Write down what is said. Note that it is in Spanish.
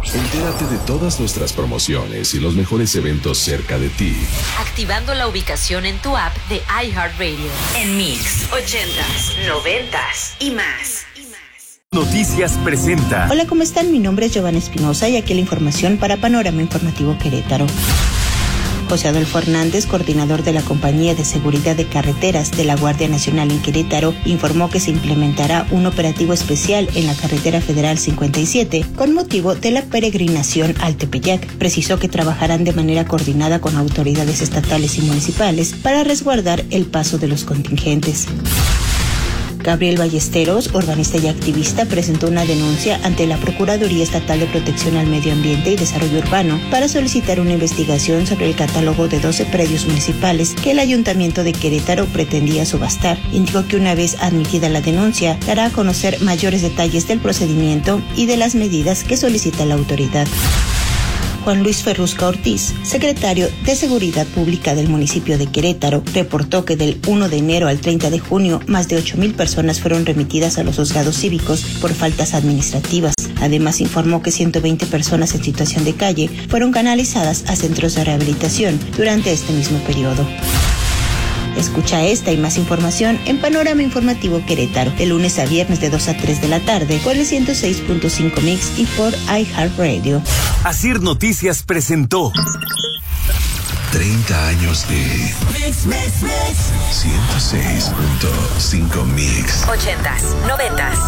Entérate de todas nuestras promociones y los mejores eventos cerca de ti, activando la ubicación en tu app de iHeartRadio. En Mix 80s, 90s y más. Noticias presenta. Hola, ¿cómo están? Mi nombre es Giovanna Espinosa y aquí la información para Panorama Informativo Querétaro. José Adolfo Hernández, coordinador de la Compañía de Seguridad de Carreteras de la Guardia Nacional en Querétaro, informó que se implementará un operativo especial en la carretera federal 57 con motivo de la peregrinación al Tepeyac. Precisó que trabajarán de manera coordinada con autoridades estatales y municipales para resguardar el paso de los contingentes. Gabriel Ballesteros, urbanista y activista, presentó una denuncia ante la Procuraduría Estatal de Protección al Medio Ambiente y Desarrollo Urbano para solicitar una investigación sobre el catálogo de 12 predios municipales que el Ayuntamiento de Querétaro pretendía subastar. Indicó que una vez admitida la denuncia, dará a conocer mayores detalles del procedimiento y de las medidas que solicita la autoridad. Juan Luis Ferrusca Ortiz, secretario de Seguridad Pública del municipio de Querétaro, reportó que del 1 de enero al 30 de junio, más de 8,000 personas fueron remitidas a los juzgados cívicos por faltas administrativas. Además, informó que 120 personas en situación de calle fueron canalizadas a centros de rehabilitación durante este mismo periodo. Escucha esta y más información en Panorama Informativo Querétaro, de lunes a viernes de 2 a 3 de la tarde, por el 106.5 Mix y por iHeartRadio. Asir Noticias presentó 30 años de Mix. 106.5 Mix. 80s, 90s